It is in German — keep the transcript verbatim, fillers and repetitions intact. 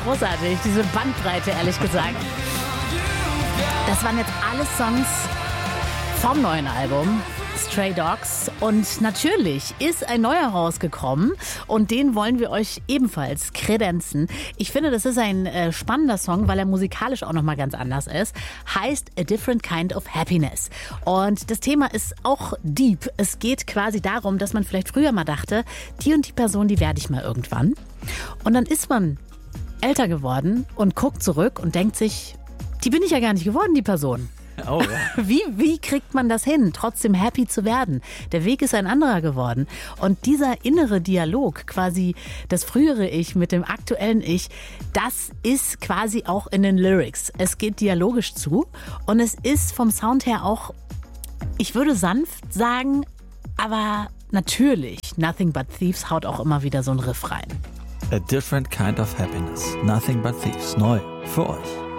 großartig, diese Bandbreite, ehrlich gesagt. Das waren jetzt alle Songs vom neuen Album Stray Dogs und natürlich ist ein neuer rausgekommen und den wollen wir euch ebenfalls kredenzen. Ich finde, das ist ein äh, spannender Song, weil er musikalisch auch nochmal ganz anders ist. Heißt A Different Kind of Happiness. Und das Thema ist auch deep. Es geht quasi darum, dass man vielleicht früher mal dachte, die und die Person, die werde ich mal irgendwann. Und dann ist man älter geworden und guckt zurück und denkt sich, die bin ich ja gar nicht geworden, die Person. Oh, ja. Wie, wie kriegt man das hin, trotzdem happy zu werden? Der Weg ist ein anderer geworden. Und dieser innere Dialog, quasi das frühere Ich mit dem aktuellen Ich, das ist quasi auch in den Lyrics. Es geht dialogisch zu und es ist vom Sound her auch, ich würde sanft sagen, aber natürlich, Nothing But Thieves haut auch immer wieder so ein Riff rein. A Different Kind of Happiness. Nothing But Thieves. Neu für euch.